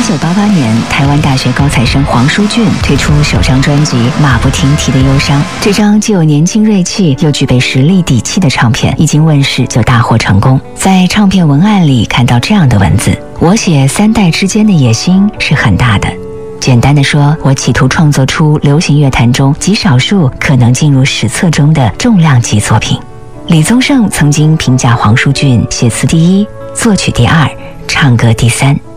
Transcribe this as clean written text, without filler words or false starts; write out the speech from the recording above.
1988年，台湾大学高材生黄舒骏推出首张专辑《马不停蹄的忧伤》。这张既有年轻锐气又具备实力底气的唱片，一经问世就大获成功。在唱片文案里看到这样的文字：我写3代之间的野心是很大的。简单的说，我企图创作出流行乐坛中极少数可能进入史册中的重量级作品。李宗盛曾经评价黄舒骏写词第1，作曲第2，唱歌第3。